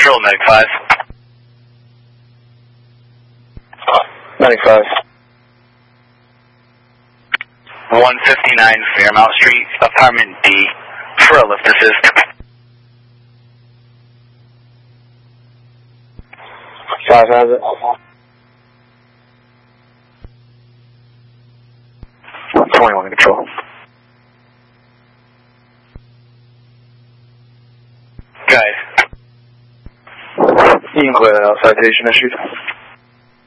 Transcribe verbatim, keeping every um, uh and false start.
Control, ninety-five. ninety-five. one fifty-nine Fairmount Street, apartment D, for a lift assist. Five has it. twenty-one Control. Guys. You can clear that out, citation issued.